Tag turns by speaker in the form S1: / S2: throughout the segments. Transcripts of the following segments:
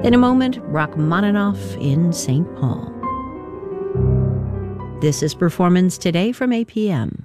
S1: In a moment, Rachmaninoff in St. Paul. This is Performance Today from APM.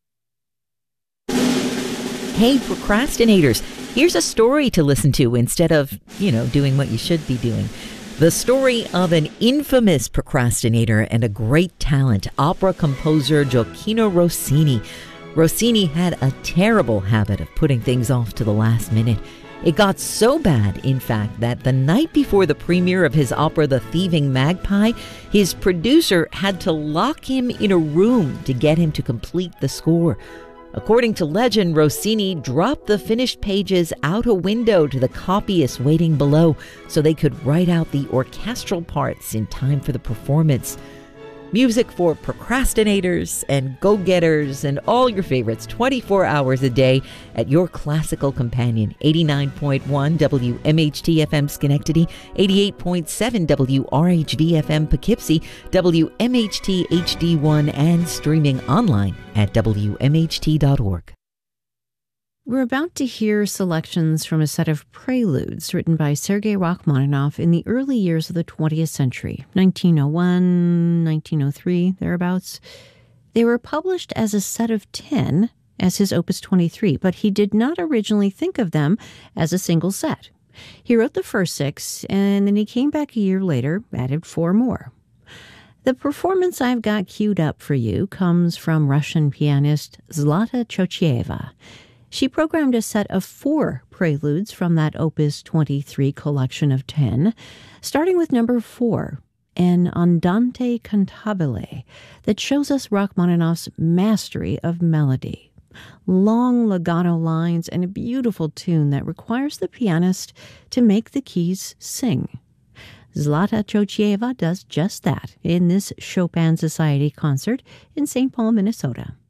S2: Hey, procrastinators, here's a story to listen to instead of, doing what you should be doing. The story of an infamous procrastinator and a great talent, opera composer Gioacchino Rossini. Rossini had a terrible habit of putting things off to the last minute. It got so bad, in fact, that the night before the premiere of his opera The Thieving Magpie, his producer had to lock him in a room to get him to complete the score. According to legend, Rossini dropped the finished pages out a window to the copyists waiting below so they could write out the orchestral parts in time for the performance. Music for procrastinators and go-getters and all your favorites 24 hours a day at your classical companion. 89.1 WMHT FM Schenectady, 88.7 WRHV FM Poughkeepsie, WMHT HD1, and streaming online at WMHT.org.
S1: We're about to hear selections from a set of preludes written by Sergei Rachmaninoff in the early years of the 20th century, 1901, 1903, thereabouts. They were published as a set of 10 as his Opus 23, but he did not originally think of them as a single set. He wrote the first 6, and then he came back a year later, added 4 more. The performance I've got queued up for you comes from Russian pianist Zlata Chochieva. She programmed a set of 4 preludes from that Opus 23 collection of 10, starting with number 4, an Andante cantabile that shows us Rachmaninoff's mastery of melody. Long legato lines and a beautiful tune that requires the pianist to make the keys sing. Zlata Chochieva does just that in this Chopin Society concert in St. Paul, Minnesota.